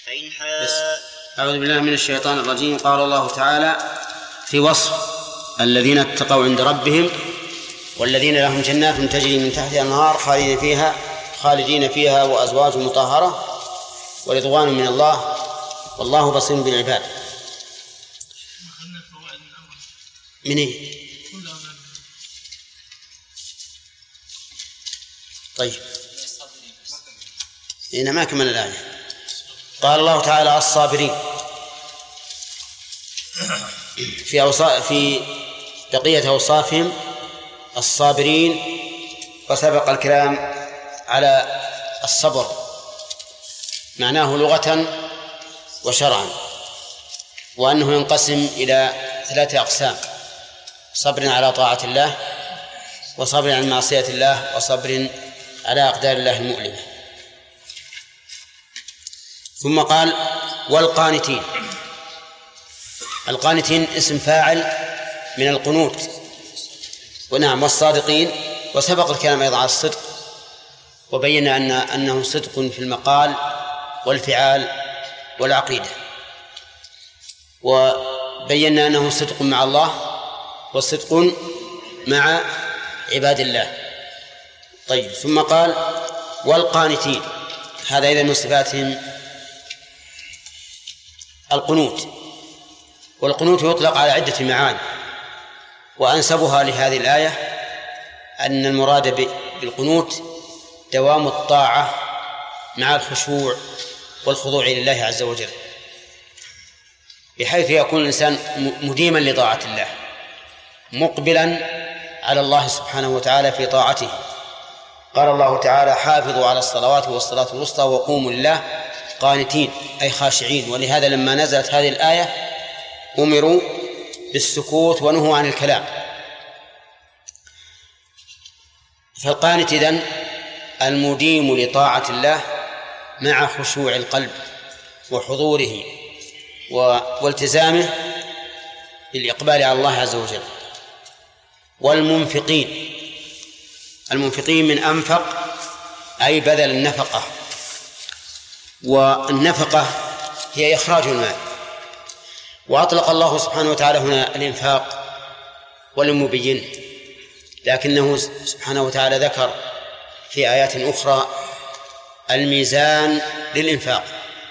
بس أعوذ بالله من الشيطان الرجيم. قال الله تعالى في وصف الذين اتقوا عند ربهم: والذين لهم جنات تجري من تحتها الأنهار خالدين فيها وأزواج مطهرة ورضوان من الله والله بصير بالعباد. من إيه؟ طيب هنا ما كمل الآية. قال الله تعالى: الصابرين. في بقية أوصافهم الصابرين، وسبق الكلام على الصبر معناه لغة وشرعا، وأنه ينقسم إلى 3 أقسام: صبر على طاعة الله، وصبر عن معصية الله، وصبر على أقدار الله المؤلمة. ثم قال: والقانتين. القانتين اسم فاعل من القنوت، ونعم، والصادقين. وسبق الكلام أيضا على الصدق، وبينا أنه صدق في المقال والفعال والعقيدة، وبينا أنه صدق مع الله وصدق مع عباد الله. طيب، ثم قال: والقانتين. هذا إذا من صفاتهم القنوت. والقنوت يطلق على عدة معاني، وأنسبها لهذه الآية أن المراد بالقنوت دوام الطاعة مع الخشوع والخضوع لله عز وجل، بحيث يكون الإنسان مديما لطاعة الله، مقبلا على الله سبحانه وتعالى في طاعته. قال الله تعالى: حافظوا على الصلوات والصلاة الوسطى وقوموا لله قانتين، أي خاشعين. ولهذا لما نزلت هذه الآية أمروا بالسكوت ونهوا عن الكلام. فالقانت إذن المديم لطاعة الله مع خشوع القلب وحضوره والتزامه بالإقبال على الله عز وجل. والمنفقين. المنفقين من أنفق أي بذل النفقة، والنفقة هي إخراج المال. وأطلق الله سبحانه وتعالى هنا الإنفاق ولم يبينه، لكنه سبحانه وتعالى ذكر في آيات أخرى الميزان للإنفاق،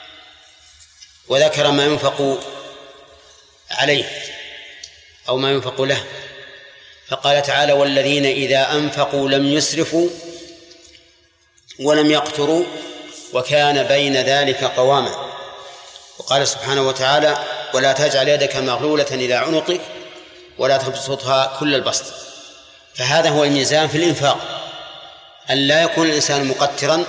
وذكر ما ينفق عليه أو ما ينفق له، فقال تعالى: والذين إذا أنفقوا لم يسرفوا ولم يقتروا وكان بين ذلك قواما. وقال سبحانه وتعالى: ولا تجعل يدك مغلولة إلى عنقك ولا تبسطها كل البسط. فهذا هو الميزان في الإنفاق، أن لا يكون الإنسان مقترا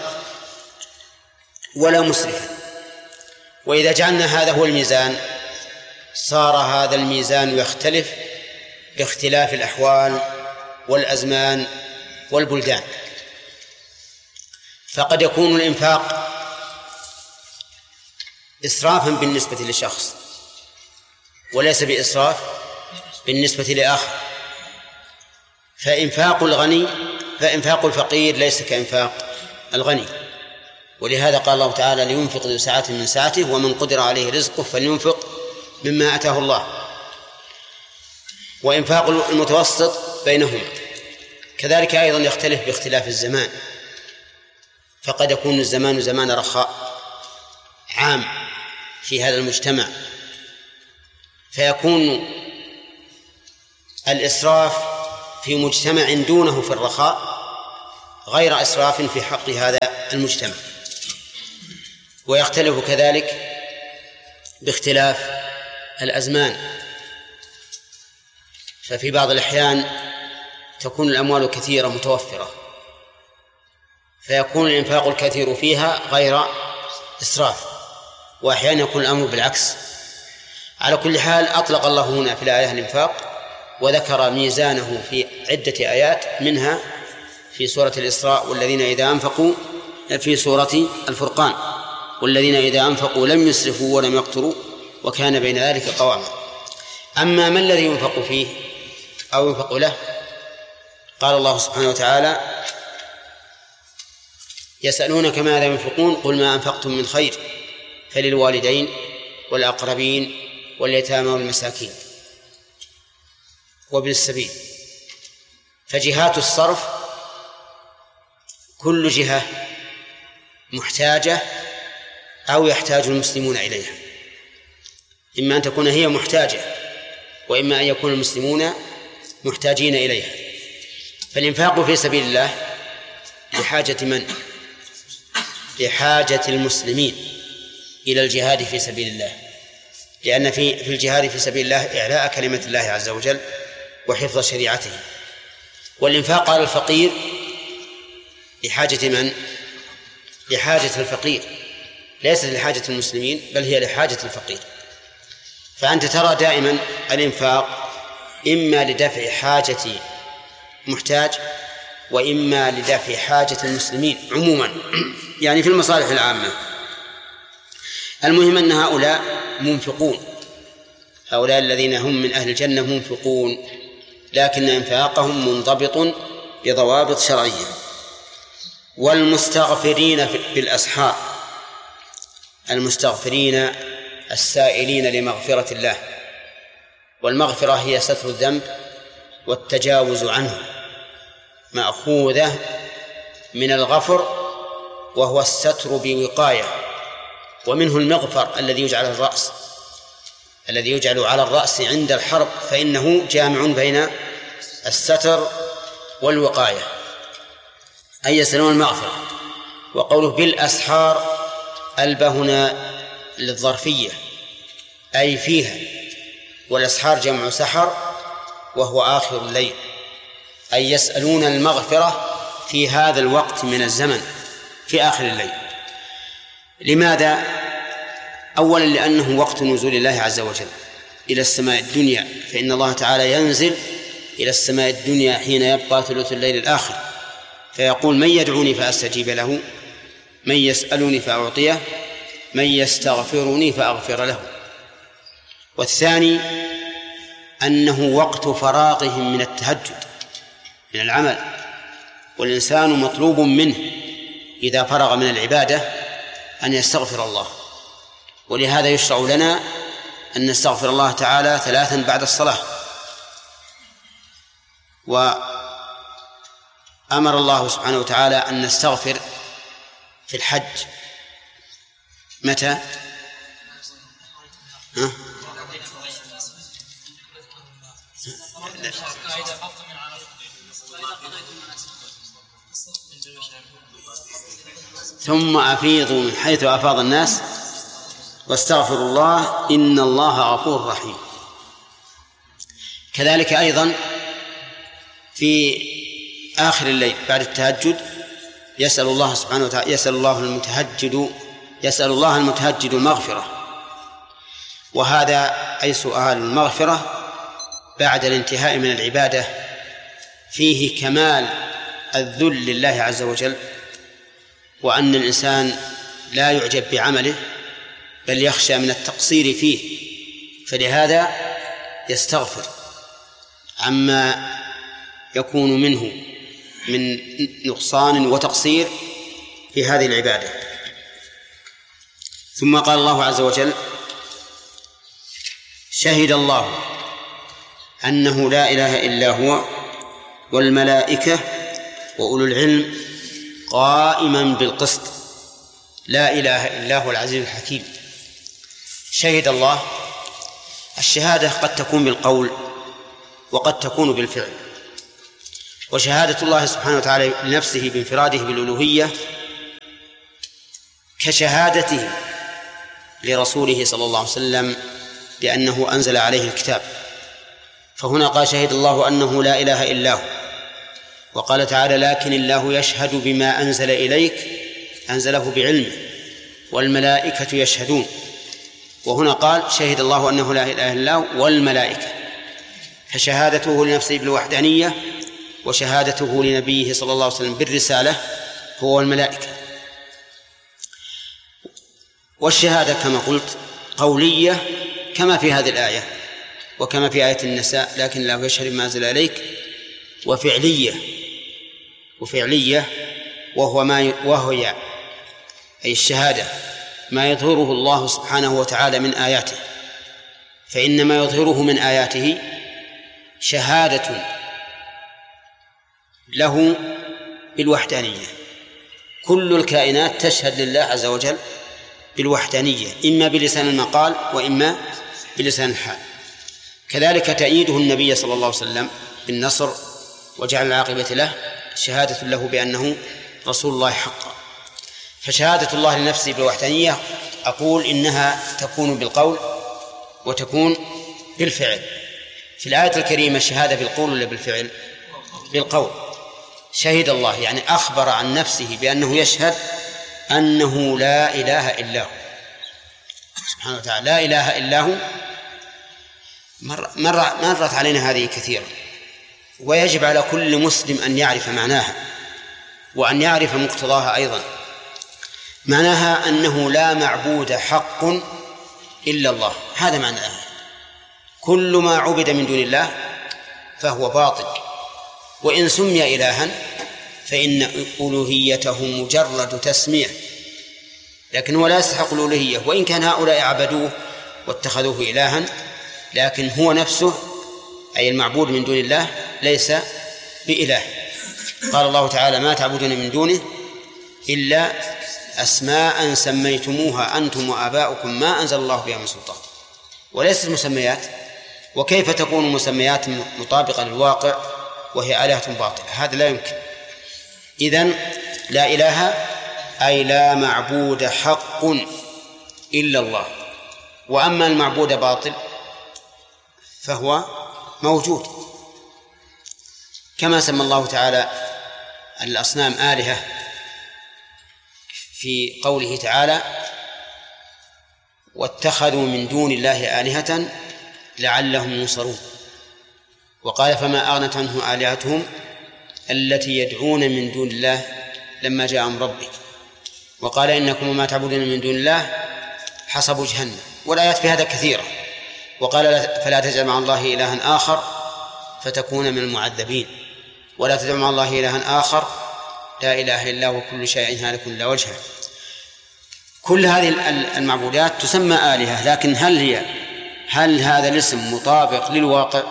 ولا مسرفا. وإذا جعلنا هذا هو الميزان صار هذا الميزان يختلف باختلاف الأحوال والأزمان والبلدان. فقد يكون الإنفاق إسرافا بالنسبة لشخص وليس بإسراف بالنسبة لآخر. فإنفاق الفقير ليس كإنفاق الغني. ولهذا قال الله تعالى: لينفق ذو سعة من سعته ومن قدر عليه رزقه فلينفق مما آتاه الله. وإنفاق المتوسط بينهما كذلك أيضا يختلف باختلاف الزمان، فقد يكون الزمان زمان رخاء عام في هذا المجتمع، فيكون الإسراف في مجتمع دونه في الرخاء غير إسراف في حق هذا المجتمع. ويختلف كذلك باختلاف الأزمان، ففي بعض الأحيان تكون الأموال كثيرة متوفرة فيكون الإنفاق الكثير فيها غير إسراف، وأحيانا يكون الأمر بالعكس. على كل حال أطلق الله هنا في الآية الإنفاق، وذكر ميزانه في عدة آيات، منها في سورة الإسراء: والذين إذا أنفقوا، في سورة الفرقان: والذين إذا أنفقوا لم يسرفوا ولم يقتروا وكان بين ذلك قواما. أما ما الذي ينفق فيه أو ينفق له؟ قال الله سبحانه وتعالى: يسألونك ماذا ينفقون قل ما أنفقتم من خير فللوالدين والأقربين واليتامى والمساكين وابن السبيل. فجهات الصرف كل جهة محتاجة أو يحتاج المسلمون إليها، إما أن تكون هي محتاجة وإما أن يكون المسلمون محتاجين إليها. فالإنفاق في سبيل الله لحاجة من؟ لحاجة المسلمين إلى الجهاد في سبيل الله، لأن في الجهاد في سبيل الله إعلاء كلمة الله عز وجل وحفظ شريعته. والإنفاق على الفقير لحاجة من؟ لحاجة الفقير، ليست لحاجة المسلمين بل هي لحاجة الفقير. فأنت ترى دائما الإنفاق إما لدفع حاجة محتاج وإما لدفع حاجة المسلمين عموما، يعني في المصالح العامة. المهم أن هؤلاء منفقون، هؤلاء الذين هم من أهل الجنة منفقون، لكن إنفاقهم منضبط بضوابط شرعية. والمستغفرين بالأسحار، المستغفرين السائلين لمغفرة الله، والمغفرة هي ستر الذنب والتجاوز عنه، مأخوذة من الغفر وهو الستر بوقاية، ومنه المغفر الذي يجعل على الرأس عند الحرب، فإنه جامع بين الستر والوقاية، أي يسألون المغفرة. وقوله بالأسحار ألبى هنا للظرفية أي فيها، والأسحار جمع سحر وهو آخر الليل، أي يسألون المغفرة في هذا الوقت من الزمن في آخر الليل. لماذا؟ أولا لأنه وقت نزول الله عز وجل إلى السماء الدنيا، فإن الله تعالى ينزل إلى السماء الدنيا حين يبقى ثلث الليل الآخر، فيقول من يدعوني فأستجيب له، من يسألني فأعطيه، من يستغفرني فأغفر له. والثاني أنه وقت فراغهم من التهجد من العمل، والإنسان مطلوب منه إذا فرغ من العبادة أن يستغفر الله، ولهذا يشرع لنا أن نستغفر الله تعالى 3 بعد الصلاة. وأمر الله سبحانه وتعالى أن نستغفر في الحج متى؟ ثم أفيضوا من حيث أفاض الناس واستغفروا الله إن الله غفور رحيم. كذلك أيضا في آخر الليل بعد التهجد يسأل الله سبحانه وتعالى، يسأل الله المتهجد المغفرة، وهذا أي سؤال المغفرة بعد الانتهاء من العبادة فيه كمال الذل لله عز وجل، وأن الإنسان لا يعجب بعمله بل يخشى من التقصير فيه، فلهذا يستغفر عما يكون منه من نقصان وتقصير في هذه العبادة. ثم قال الله عز وجل شهد الله أنه لا إله إلا هو والملائكة وأولو العلم قائما بالقسط لا إله إلا هو العزيز الحكيم. شهد الله، الشهادة قد تكون بالقول وقد تكون بالفعل، وشهادة الله سبحانه وتعالى لنفسه بانفراده بالألوهية كشهادته لرسوله صلى الله عليه وسلم بأنه أنزل عليه الكتاب، فهنا قال شهد الله أنه لا إله إلا هو، وقال تعالى لكن الله يشهد بما أنزل إليك أنزله بعلمه والملائكة يشهدون، وهنا قال شهد الله أنه لا إله إلا هو والملائكة، فشهادته لنفسه بالوحدانية وشهادته لنبيه صلى الله عليه وسلم بالرسالة هو الملائكة. والشهادة كما قلت قولية كما في هذه الآية وكما في آية النساء لكن الله يشهد بما أنزل إليك، وفعلية وهي أي الشهادة ما يظهره الله سبحانه وتعالى من آياته، فإن ما يظهره من آياته شهادة له بالوحدانية. كل الكائنات تشهد لله عز وجل بالوحدانية، إما بلسان المقال وإما بلسان الحال. كذلك تأييده النبي صلى الله عليه وسلم بالنصر وجعل العاقبة له شهادة له بأنه رسول الله حقا. فشهادة الله لنفسه بالوحدانية أقول إنها تكون بالقول وتكون بالفعل. في الآية الكريمة الشهادة بالقول ولا بالفعل؟ بالقول. شهد الله يعني أخبر عن نفسه بأنه يشهد أنه لا إله إلا هو سبحانه وتعالى، لا إله إلا هو. مرت علينا هذه كثيرا، ويجب على كل مسلم أن يعرف معناها وأن يعرف مقتضاها أيضا. معناها أنه لا معبود حق إلا الله، هذا معناها. كل ما عبد من دون الله فهو باطل، وإن سمي إلها فإن ألوهيته مجرد تسمية، لكن هو لا يستحق الألوهية. وإن كان هؤلاء عبدوه واتخذوه إلها، لكن هو نفسه أي المعبود من دون الله ليس بإله. قال الله تعالى: ما تعبدون من دونه إلا أسماء سميتموها أنتم وآباؤكم ما أنزل الله بها من سلطان. وليست مسميات، وكيف تكون مسميات مطابقة للواقع وهي آلهة باطلة؟ هذا لا يمكن. إذن لا إله أي لا معبود حق إلا الله، وأما المعبود باطل فهو موجود، كما سمى الله تعالى الأصنام آلهة في قوله تعالى: واتخذوا من دون الله آلهة لعلهم ينصرون. وقال: فما أغنت عنه آلهتهم التي يدعون من دون الله لما جاء أمر ربك. وقال: إنكم وما تعبدون من دون الله حصب جهنم. والآيات في هذا كثيرة. وقال: فلا تجعل مع الله إلها آخر فتكون من المعذبين، ولا تجعل مع الله إلها آخر لا إله إلا هو كل شيء هالك إلا وجهه. كل هذه المعبودات تسمى آلهة، لكن هل هذا الاسم مطابق للواقع؟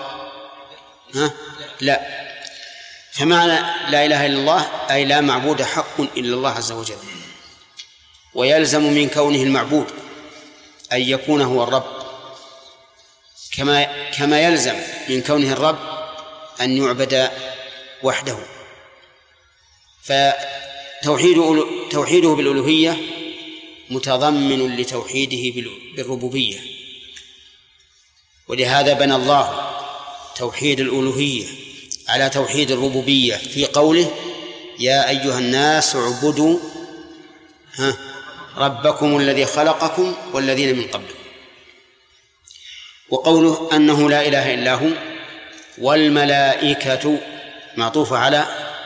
لا. فمعنى لا إله إلا الله أي لا معبود حق إلا الله عز وجل. ويلزم من كونه المعبود أن يكون هو الرب، كما يلزم من كونه الرب أن يعبد وحده. فتوحيده بالألوهية متضمن لتوحيده بالربوبية، ولهذا بنى الله توحيد الألوهية على توحيد الربوبية في قوله: يا أيها الناس اعبدوا ربكم الذي خلقكم والذين من قبلكم. وقوله أنه لا إله إلا هو والملائكة معطوفة على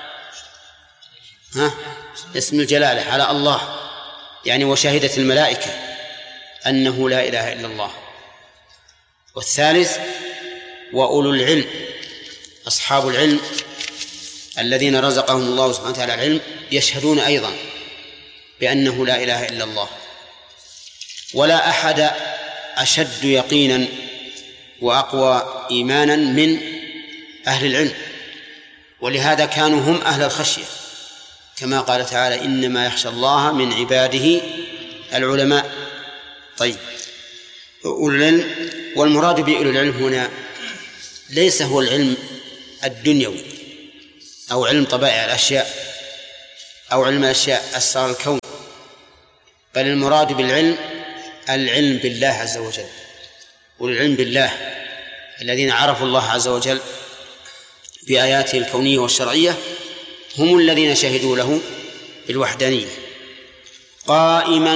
اسم الجلالة على الله، يعني وشهدت الملائكة أنه لا إله إلا الله. والثالث وأولو العلم، أصحاب العلم الذين رزقهم الله سبحانه وتعالى العلم يشهدون أيضا بأنه لا إله إلا الله. ولا أحد أشد يقينا وأقوى إيمانا من أهل العلم، ولهذا كانوا هم أهل الخشية، كما قال تعالى: إنما يخشى الله من عباده العلماء. طيب، أولو العلم، والمراد بأولو العلم هنا ليس هو العلم الدنيوي أو علم طبائع الأشياء أو علم الأشياء أسرار الكون، بل المراد بالعلم العلم بالله عز وجل. والعلم بالله الذين عرفوا الله عز وجل بآياته الكونية والشرعية هم الذين شهدوا له بالوحدانية قائما